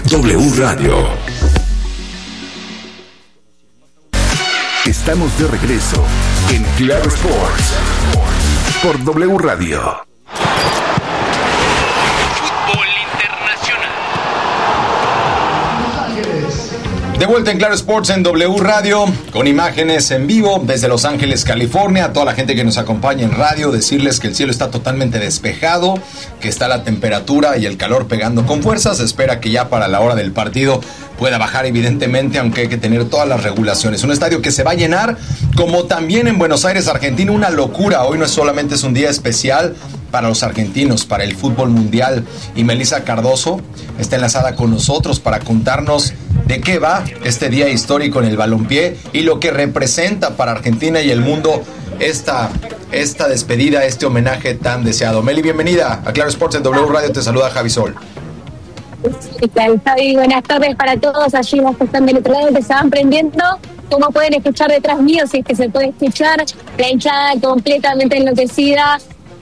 W Radio. Estamos de regreso en Claro Sports por W Radio. De vuelta en Claro Sports en W Radio, con imágenes en vivo desde Los Ángeles, California. A toda la gente que nos acompaña en radio, decirles que el cielo está totalmente despejado, que está la temperatura y el calor pegando con fuerza. Se espera que ya para la hora del partido pueda bajar, evidentemente, aunque hay que tener todas las regulaciones. Un estadio que se va a llenar, como también en Buenos Aires, Argentina, una locura. Hoy no es solamente un día especial para los argentinos, para el fútbol mundial. Y Melissa Cardoso está enlazada con nosotros para contarnos de qué va este día histórico en el balompié y lo que representa para Argentina y el mundo esta despedida, este homenaje tan deseado. Meli, bienvenida a Claro Sports en W Radio. Te saluda Javi Sol. ¿Qué tal, Javi? Buenas tardes para todos allí los que están del otro lado, que se van prendiendo. Como pueden escuchar detrás mío, si es que se puede escuchar, la hinchada completamente enloquecida.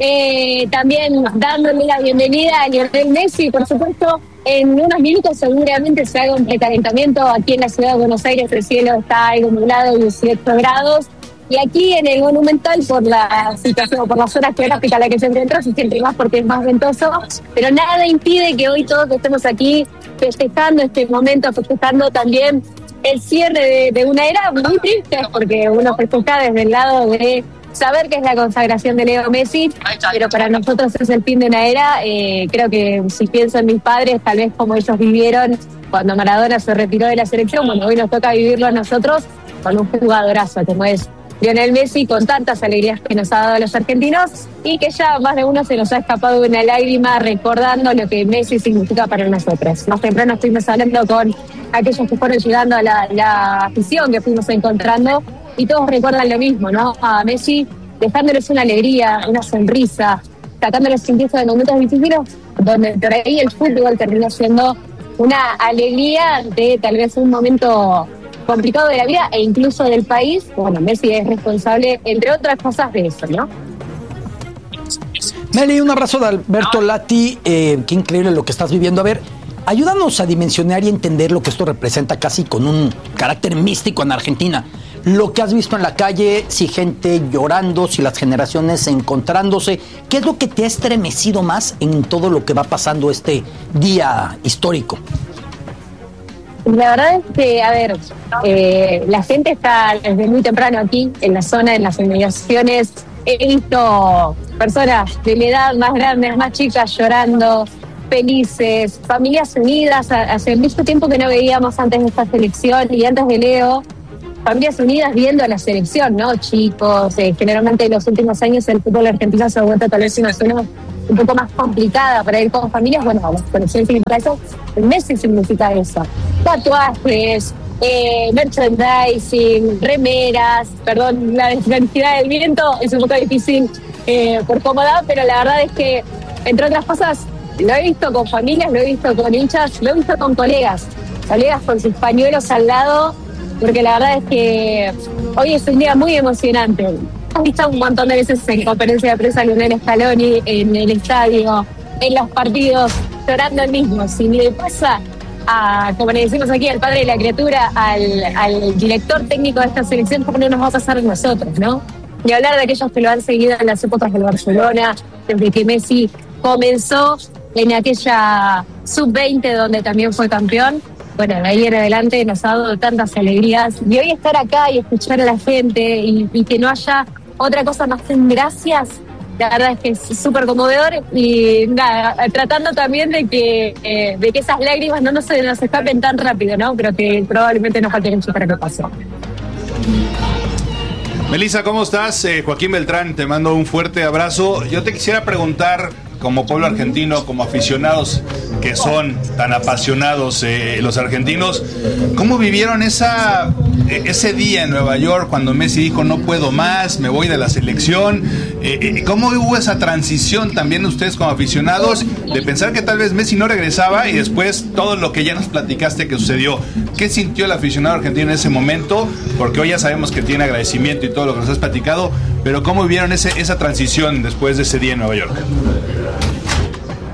También dándole la bienvenida a Lionel Messi, por supuesto. En unos minutos seguramente se haga un precalentamiento. Aquí en la ciudad de Buenos Aires el cielo está algo nublado, 18 grados. Y aquí en el Monumental, por la situación, por la zona geográfica a la que se encuentra, se siente más porque es más ventoso. Pero nada impide que hoy todos estemos aquí festejando este momento, festejando también el cierre de una era muy triste, porque uno festeja desde el lado de saber que es la consagración de Leo Messi, pero para nosotros es el fin de una era. Creo que si pienso en mis padres, tal vez como ellos vivieron cuando Maradona se retiró de la selección, bueno, hoy nos toca vivirlo a nosotros con un jugadorazo como es Lionel Messi, con tantas alegrías que nos ha dado a los argentinos y que ya más de uno se nos ha escapado una lágrima recordando lo que Messi significa para nosotros. Más temprano estuvimos hablando con aquellos que fueron llegando a la afición que fuimos encontrando y todos recuerdan lo mismo, ¿no? A Messi dejándoles una alegría, una sonrisa, sacándoles incluso de momentos difíciles, donde por ahí el fútbol terminó siendo una alegría de tal vez un momento complicado de la vida e incluso del país. Bueno, Messi es responsable, entre otras cosas, de eso, ¿no? Meli, un abrazo de Alberto Lati. Qué increíble lo que estás viviendo. A ver, ayúdanos a dimensionar y entender lo que esto representa casi con un carácter místico en Argentina. Lo que has visto en la calle, si gente llorando, si las generaciones encontrándose, ¿qué es lo que te ha estremecido más en todo lo que va pasando este día histórico? La verdad es que, a ver, la gente está desde muy temprano aquí, en la zona, en las inmediaciones. He visto personas de la edad más grandes, más chicas llorando, felices, familias unidas. Hace mucho tiempo que no veíamos antes de esta selección y antes de Leo, familias unidas viendo a la selección, ¿no? Chicos, generalmente en los últimos años el fútbol argentino se ha vuelto tal vez una zona un poco más complicada para ir con familias. Bueno, la selección significa eso, el Messi significa eso. Tatuajes, merchandising, remeras, perdón, la desvanidad del viento es un poco difícil por cómoda, pero la verdad es que, entre otras cosas, lo he visto con familias, lo he visto con hinchas, lo he visto con colegas con sus pañuelos al lado, porque la verdad es que hoy es un día muy emocionante. Hemos visto un montón de veces en conferencia de prensa a Lionel Scaloni, en el estadio, en los partidos, llorando el mismo. Si le pasa a, como le decimos aquí, al padre de la criatura, al director técnico de esta selección, ¿cómo no nos va a pasar a nosotros, no? Y hablar de aquellos que lo han seguido en las épocas del Barcelona, desde que Messi comenzó en aquella sub-20 donde también fue campeón. Bueno, de ahí en adelante nos ha dado tantas alegrías. Y hoy estar acá y escuchar a la gente y que no haya otra cosa más que gracias, la verdad es que es súper conmovedor. Y nada, tratando también de que esas lágrimas no se nos escapen tan rápido, ¿no? Pero que probablemente nos falte mucho para que pase. Melissa, ¿cómo estás? Joaquín Beltrán, te mando un fuerte abrazo. Yo te quisiera preguntar, como pueblo argentino, como aficionados que son tan apasionados los argentinos, ¿cómo vivieron ese día en Nueva York cuando Messi dijo no puedo más, me voy de la selección? ¿Cómo hubo esa transición también ustedes como aficionados de pensar que tal vez Messi no regresaba y después todo lo que ya nos platicaste que sucedió? ¿Qué sintió el aficionado argentino en ese momento? Porque hoy ya sabemos que tiene agradecimiento y todo lo que nos has platicado, pero ¿cómo vivieron esa transición después de ese día en Nueva York?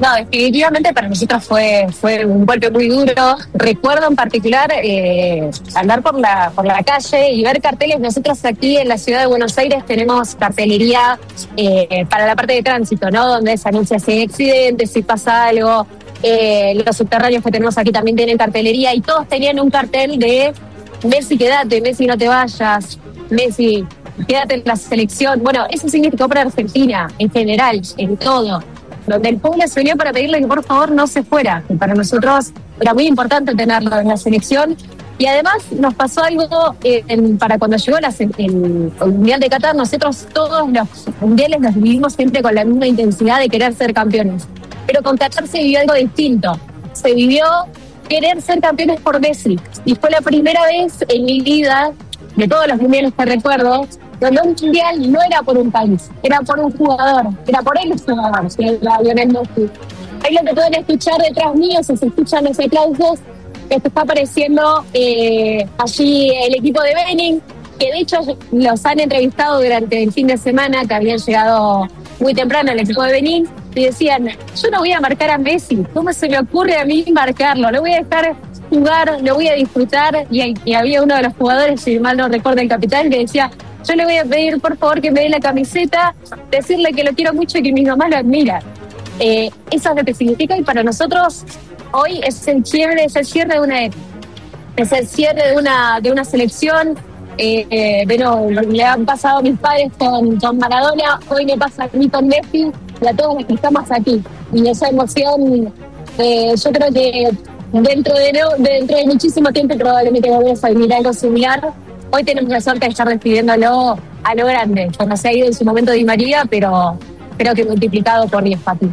No, definitivamente para nosotros fue un golpe muy duro. Recuerdo en particular andar por la calle y ver carteles. Nosotros aquí en la ciudad de Buenos Aires tenemos cartelería para la parte de tránsito, ¿no? Donde se anuncia si hay accidentes, si pasa algo. Los subterráneos que tenemos aquí también tienen cartelería y todos tenían un cartel de Messi, quédate, Messi, no te vayas, Messi, quédate en la selección. Bueno, eso significó para Argentina, en general, en todo. Donde el pueblo se unió para pedirle que por favor no se fuera. Que para nosotros era muy importante tenerlo en la selección. Y además nos pasó algo para cuando llegó el Mundial de Qatar. Nosotros todos los mundiales los vivimos siempre con la misma intensidad de querer ser campeones. Pero con Qatar se vivió algo distinto. Se vivió querer ser campeones por Messi. Y fue la primera vez en mi vida, de todos los mundiales que recuerdo, donde un mundial no era por un país, era por un jugador, era por el jugador, que era Lionel Messi. Ahí lo que pueden escuchar detrás mío, si se escuchan los aplausos, que se está apareciendo allí el equipo de Benin, que de hecho los han entrevistado durante el fin de semana, que habían llegado muy temprano al equipo de Benin, y decían, yo no voy a marcar a Messi, ¿cómo se me ocurre a mí marcarlo? Lo voy a dejar jugar, lo voy a disfrutar, y había uno de los jugadores, si mal no recuerdo el capitán, que decía, yo le voy a pedir por favor que me dé la camiseta, decirle que lo quiero mucho y que mi mamá lo admira. Eso es lo que significa, y para nosotros hoy es el cierre de una época, es el cierre de una selección. Bueno, le han pasado a mis padres con Maradona, hoy me pasa a mí con Messi, y a todos los que estamos aquí. Y esa emoción, yo creo que dentro de muchísimo tiempo probablemente vamos a vivir algo similar. Hoy tenemos la suerte de estar despidiéndolo a lo grande, cuando se ha ido en su momento Di María, pero creo que multiplicado por 10 papi.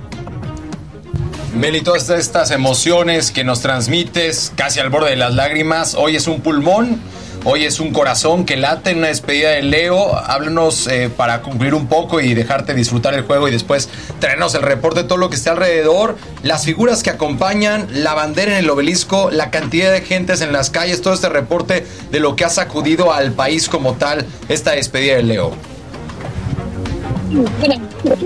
Meli, todas estas emociones que nos transmites casi al borde de las lágrimas, hoy es un pulmón, hoy es un corazón que late en una despedida de Leo. Háblanos para concluir un poco y dejarte disfrutar el juego y después traernos el reporte de todo lo que esté alrededor, las figuras que acompañan, la bandera en el obelisco, la cantidad de gentes en las calles, todo este reporte de lo que ha sacudido al país como tal esta despedida de Leo. Miren,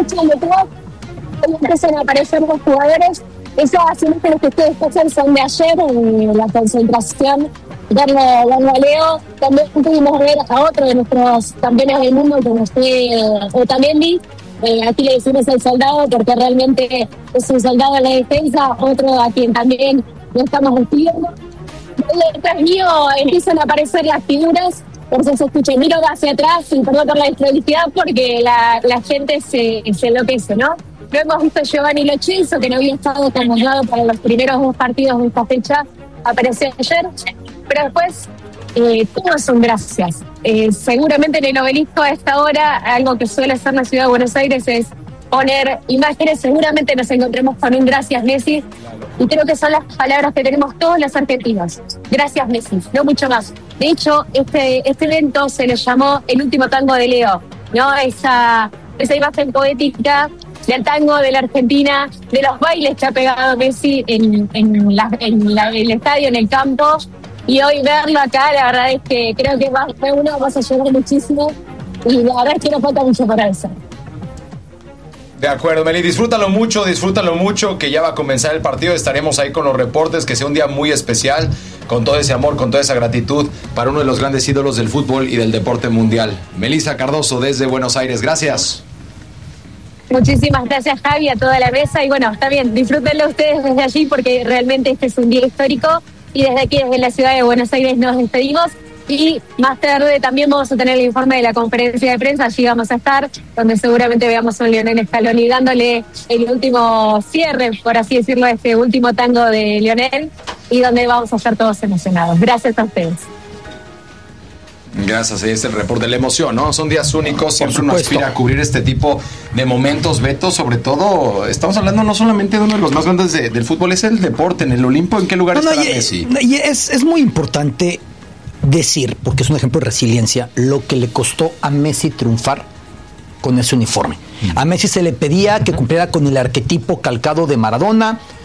empiezan a aparecer los jugadores. Esas imágenes que ustedes pasan son de ayer en la concentración. Darle a Leo, también pudimos ver a otro de nuestros campeones del mundo, como fue Otamendi. Aquí le decimos el soldado porque realmente es un soldado en la defensa, otro a quien también lo estamos despidiendo. Detrás mío empiezan a aparecer las figuras, por eso se escucha, miro hacia atrás y perdón por la desprolijidad porque la gente se enloquece, ¿no? Lo hemos visto Giovanni Lo Celso, que no había estado convocado para los primeros 2 partidos de esta fecha, apareció ayer, pero después todos son gracias. Seguramente en el obelisco a esta hora, algo que suele hacer la ciudad de Buenos Aires es poner imágenes, seguramente nos encontremos con un gracias Messi, y creo que son las palabras que tenemos todos los argentinos. Gracias Messi, no mucho más. De hecho, este evento se le llamó el último tango de Leo, ¿no? Esa imagen poética del tango de la Argentina, de los bailes que ha pegado Messi en el estadio, en el campo, y hoy verlo acá, la verdad es que creo que vamos a llorar muchísimo, y la verdad es que no falta mucho para eso. De acuerdo, Meli, disfrútalo mucho, que ya va a comenzar el partido, estaremos ahí con los reportes, que sea un día muy especial, con todo ese amor, con toda esa gratitud para uno de los grandes ídolos del fútbol y del deporte mundial. Melissa Cardoso desde Buenos Aires, gracias. Muchísimas gracias, Javi, a toda la mesa, y bueno, está bien, disfrútenlo ustedes desde allí porque realmente este es un día histórico, y desde aquí, desde la ciudad de Buenos Aires, nos despedimos. Y más tarde también vamos a tener el informe de la conferencia de prensa, allí vamos a estar, donde seguramente veamos a un Lionel Scaloni dándole el último cierre, por así decirlo, a este último tango de Lionel, y donde vamos a estar todos emocionados. Gracias a ustedes. Gracias, ahí es el reporte de la emoción, ¿no? Son días únicos, siempre uno aspira a cubrir este tipo de momentos, Beto, sobre todo, estamos hablando no solamente de uno de los más grandes del fútbol, es el deporte, en el Olimpo, ¿en qué lugar está Messi? Y es muy importante decir, porque es un ejemplo de resiliencia, lo que le costó a Messi triunfar con ese uniforme. A Messi se le pedía que cumpliera con el arquetipo calcado de Maradona,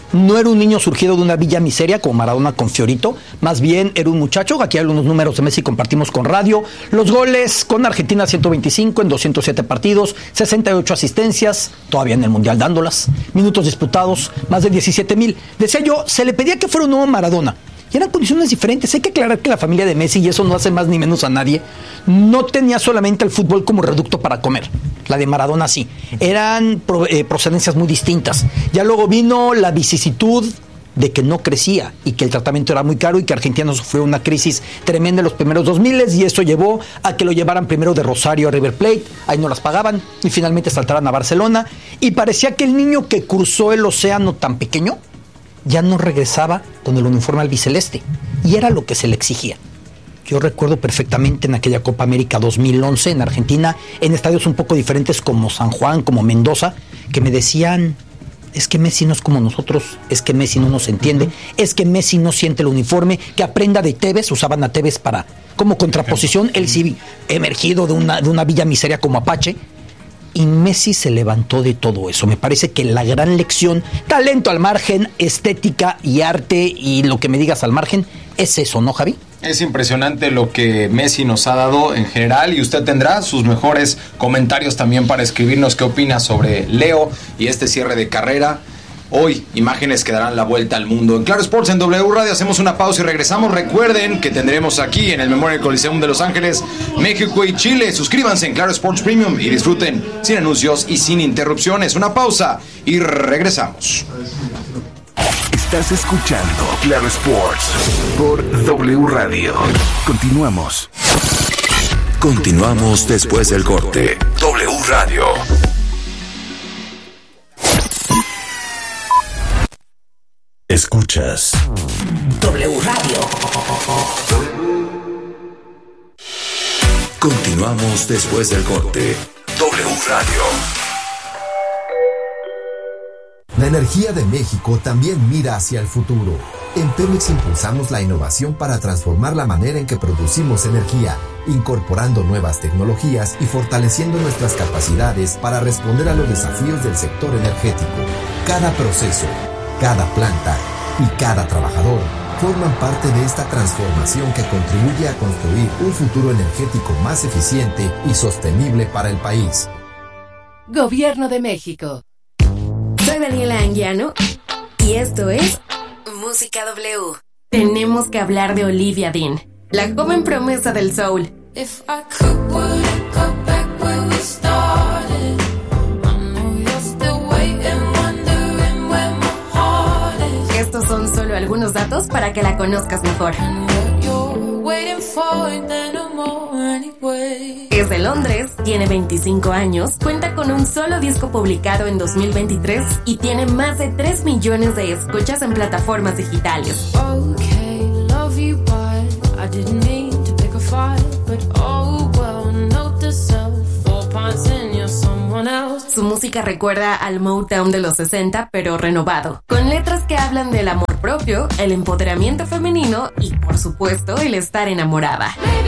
No era un niño surgido de una villa miseria como Maradona con Fiorito, más bien era un muchacho. Aquí hay algunos números de Messi, compartimos con radio. Los goles con Argentina, 125 en 207 partidos, 68 asistencias, todavía en el Mundial dándolas, minutos disputados, más de 17,000. Decía yo, se le pedía que fuera un nuevo Maradona. Y eran condiciones diferentes. Hay que aclarar que la familia de Messi, y eso no hace más ni menos a nadie, no tenía solamente el fútbol como reducto para comer. La de Maradona sí. Eran procedencias muy distintas. Ya luego vino la vicisitud de que no crecía y que el tratamiento era muy caro y que Argentina sufrió una crisis tremenda en los primeros 2000 y eso llevó a que lo llevaran primero de Rosario a River Plate, ahí no las pagaban y finalmente saltaran a Barcelona y parecía que el niño que cruzó el océano tan pequeño ya no regresaba con el uniforme albiceleste y era lo que se le exigía. Yo recuerdo perfectamente en aquella Copa América 2011 en Argentina, en estadios un poco diferentes como San Juan, como Mendoza, que me decían, es que Messi no es como nosotros, es que Messi no nos entiende, es que Messi no siente el uniforme, que aprenda de Tevez, usaban a Tevez para, como contraposición, él sí emergido de una villa miseria como Apache, y Messi se levantó de todo eso. Me parece que la gran lección, talento al margen, estética y arte y lo que me digas al margen, es eso, ¿no, Javi? Es impresionante lo que Messi nos ha dado en general y usted tendrá sus mejores comentarios también para escribirnos qué opina sobre Leo y este cierre de carrera. Hoy, imágenes que darán la vuelta al mundo. En Claro Sports, en W Radio, hacemos una pausa y regresamos. Recuerden que tendremos aquí en el Memorial Coliseum de Los Ángeles, México y Chile. Suscríbanse en Claro Sports Premium y disfruten sin anuncios y sin interrupciones. Una pausa y regresamos. Estás escuchando Claro Sports por W Radio. Continuamos. Continuamos después del corte. W Radio. Escuchas W Radio. Continuamos después del corte. W Radio. La energía de México también mira hacia el futuro. En Pemex impulsamos la innovación para transformar la manera en que producimos energía, incorporando nuevas tecnologías y fortaleciendo nuestras capacidades para responder a los desafíos del sector energético. Cada proceso, cada planta y cada trabajador forman parte de esta transformación que contribuye a construir un futuro energético más eficiente y sostenible para el país. Gobierno de México. Soy Daniela Anguiano y esto es Música W. Tenemos que hablar de Olivia Dean, la joven promesa del soul. If I could, would it go back where we started? Estos son solo algunos datos para que la conozcas mejor. Es de Londres, tiene 25 años, cuenta con un solo disco publicado en 2023 y tiene más de 3 millones de escuchas en plataformas digitales. Su música recuerda al Motown de los 60, pero renovado, con letras que hablan del amor propio, el empoderamiento femenino y, por supuesto, el estar enamorada.